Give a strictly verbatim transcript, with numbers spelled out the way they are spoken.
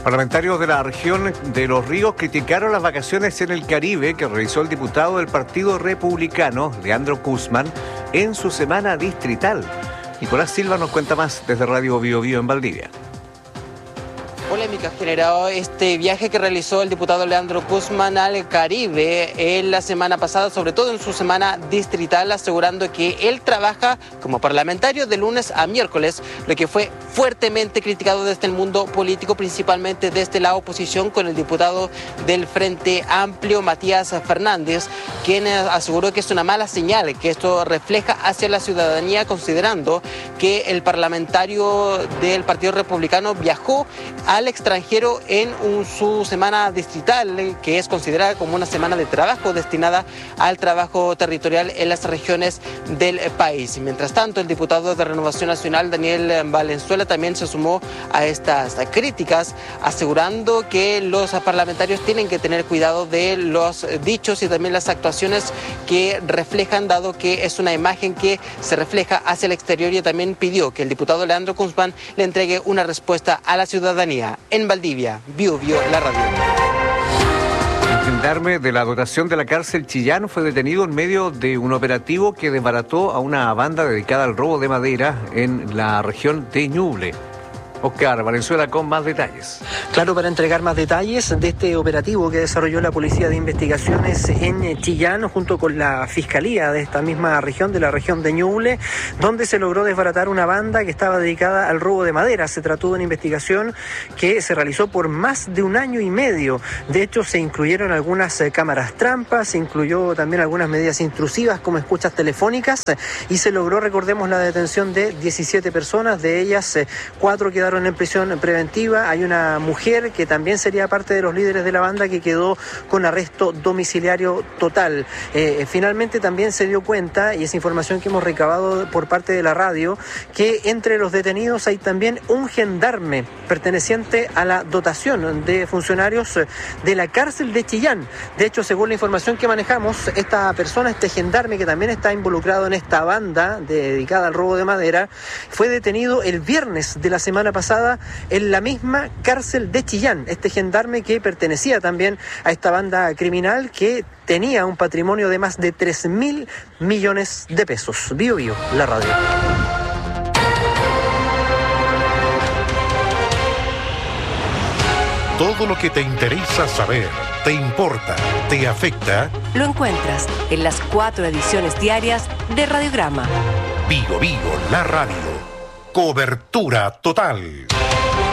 Parlamentarios de la región de Los Ríos criticaron las vacaciones en el Caribe que realizó el diputado del Partido Republicano, Leandro Guzmán, en su semana distrital. Nicolás Silva nos cuenta más desde Radio Bio Bio en Valdivia. Polémica generó este viaje que realizó el diputado Leandro Guzmán al Caribe en la semana pasada, sobre todo en su semana distrital, asegurando que él trabaja como parlamentario de lunes a miércoles, lo que fue fuertemente criticado desde el mundo político, principalmente desde la oposición, con el diputado del Frente Amplio, Matías Fernández, quien aseguró que es una mala señal, que esto refleja hacia la ciudadanía, considerando que el parlamentario del Partido Republicano viajó a al extranjero en un, su semana distrital, que es considerada como una semana de trabajo destinada al trabajo territorial en las regiones del país. Y mientras tanto, el diputado de Renovación Nacional, Daniel Valenzuela, también se sumó a estas críticas, asegurando que los parlamentarios tienen que tener cuidado de los dichos y también las actuaciones que reflejan, dado que es una imagen que se refleja hacia el exterior, y también pidió que el diputado Leandro Guzmán le entregue una respuesta a la ciudadanía. En Valdivia, Bio Bio, la radio. Un gendarme de la dotación de la cárcel Chillán fue detenido en medio de un operativo que desbarató a una banda dedicada al robo de madera en la región de Ñuble. Oscar Valenzuela con más detalles. Claro, para entregar más detalles de este operativo que desarrolló la Policía de Investigaciones en Chillán junto con la Fiscalía de esta misma región, de la región de Ñuble, donde se logró desbaratar una banda que estaba dedicada al robo de madera. Se trató de una investigación que se realizó por más de un año y medio. De hecho, se incluyeron algunas eh, cámaras trampas, se incluyó también algunas medidas intrusivas como escuchas telefónicas, eh, y se logró, recordemos, la detención de diecisiete personas, de ellas eh, cuatro quedaron en prisión preventiva. Hay una mujer que también sería parte de los líderes de la banda que quedó con arresto domiciliario total. Eh, finalmente también se dio cuenta, y es información que hemos recabado por parte de la radio, que entre los detenidos hay también un gendarme perteneciente a la dotación de funcionarios de la cárcel de Chillán. De hecho, según la información que manejamos, esta persona, este gendarme que también está involucrado en esta banda dedicada al robo de madera, fue detenido el viernes de la semana pasada pasada en la misma cárcel de Chillán. Este gendarme que pertenecía también a esta banda criminal que tenía un patrimonio de más de tres mil millones de pesos. Bio Bio, la radio. Todo lo que te interesa saber, te importa, te afecta, lo encuentras en las cuatro ediciones diarias de Radiograma. Bio Bio, la radio. Cobertura total.